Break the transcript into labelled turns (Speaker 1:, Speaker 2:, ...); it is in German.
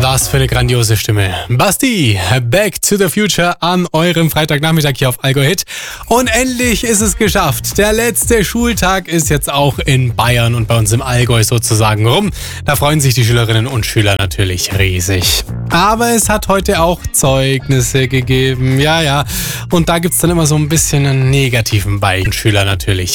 Speaker 1: Was für eine grandiose Stimme. Basti, Back to the Future an eurem Freitagnachmittag hier auf Allgäu Hit. Und endlich ist es geschafft. Der letzte Schultag ist jetzt auch in Bayern und bei uns im Allgäu sozusagen rum. Da freuen sich die Schülerinnen und Schüler natürlich riesig. Aber es hat heute auch Zeugnisse gegeben. Ja. Und da gibt's dann immer so ein bisschen einen negativen Schüler natürlich